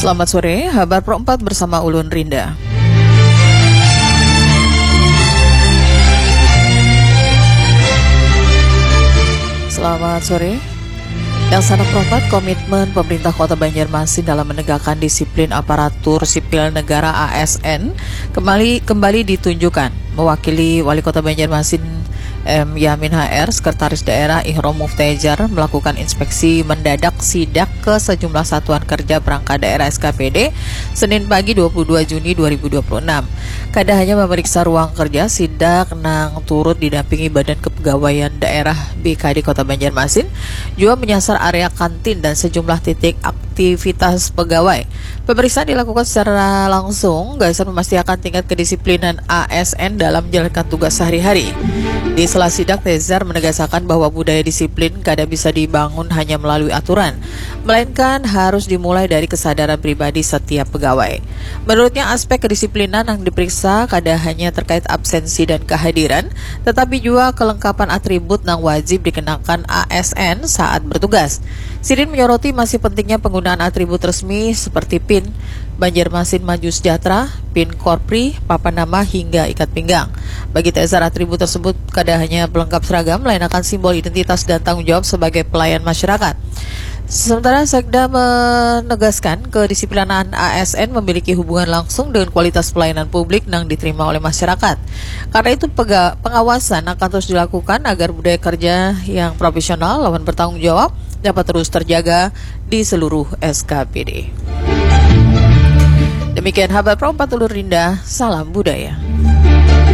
Selamat sore, Kabar Pro 4 bersama Ulun Rinda. Selamat sore. Laksana Pro 4, komitmen pemerintah Kota Banjarmasin dalam menegakkan disiplin aparatur sipil negara ASN kembali ditunjukkan. Mewakili Wali Kota Banjarmasin Yamin HR, Sekretaris Daerah Ihrom Muftejar melakukan inspeksi mendadak sidak ke sejumlah satuan kerja perangkat daerah SKPD Senin pagi 22 Juni 2026. Kada hanya memeriksa ruang kerja, sidak nang turut didampingi Badan Kepegawaian Daerah BKD Kota Banjarmasin juga menyasar area kantin dan sejumlah titik aktivitas pegawai. Pemeriksaan dilakukan secara langsung, gaisan memastikan tingkat kedisiplinan ASN dalam menjalankan tugas sehari-hari. Di sela sidak, Tejar menegaskan bahwa budaya disiplin kada bisa dibangun hanya melalui aturan, melainkan harus dimulai dari kesadaran pribadi setiap pegawai. Menurutnya, aspek kedisiplinan yang diperiksa kada hanya terkait absensi dan kehadiran, tetapi juga kelengkapan atribut yang wajib dikenakan ASN saat bertugas. Sirin menyoroti masih pentingnya penggunaan atribut resmi seperti PIN, Banjarmasin Maju Sejahtera, PIN Korpri, papan nama hingga ikat pinggang. Bagi Tejar, atribut tersebut kada hanya pelengkap seragam, melainkan simbol identitas dan tanggung jawab sebagai pelayan masyarakat. Sementara Sekda menegaskan kedisiplinan ASN memiliki hubungan langsung dengan kualitas pelayanan publik yang diterima oleh masyarakat. Karena itu pengawasan akan terus dilakukan agar budaya kerja yang profesional lawan bertanggung jawab dapat terus terjaga di seluruh SKPD. Demikian Kabar Pro 4 Ulun Rinda, salam budaya.